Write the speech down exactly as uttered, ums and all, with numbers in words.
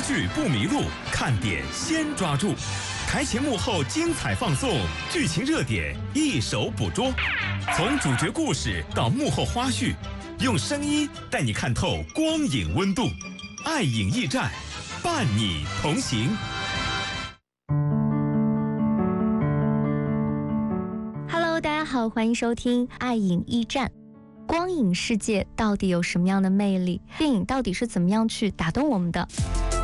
剧不迷路，看点先抓住。台前幕后精彩放送，剧情热点一手捕捉。从主角故事到幕后花絮，用声音带你看透光影温度。爱影驿站，伴你同行。 Hello， 大家好，欢迎收听爱影驿站。光影世界到底有什么样的魅力？电影到底是怎么样去打动我们的？